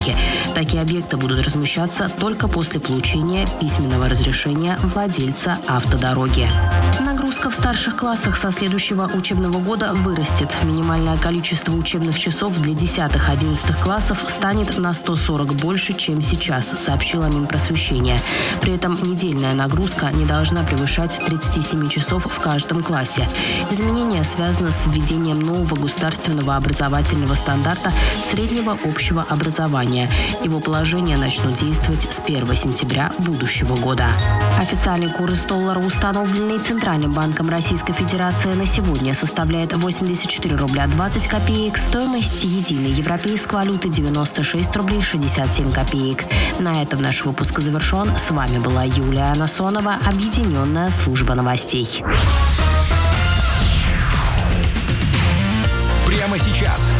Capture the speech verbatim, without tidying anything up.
Такие объекты будут размещаться только после получения письменного разрешения владельца автодороги. Нагрузка в старших классах со следующего учебного года вырастет. Минимальное количество учебных часов для десятых-одиннадцатых классов станет на сто сорок больше, чем сейчас, сообщила Минпросвещение. При этом недельная нагрузка не должна превышать тридцати семи часов в каждом классе. Изменение связано с введением нового государственного образовательного стандарта среднего общего образования. Его положения начнут действовать с первого сентября будущего года. Официальный курс доллара, установленный Центральным банком Российской Федерации, на сегодня составляет восемьдесят четыре рубля двадцать копеек. Стоимость единой европейской валюты девяносто шесть рублей шестьдесят семь копеек. На этом наш выпуск завершен. С вами была Юлия Анасонова, Объединенная служба новостей. Прямо сейчас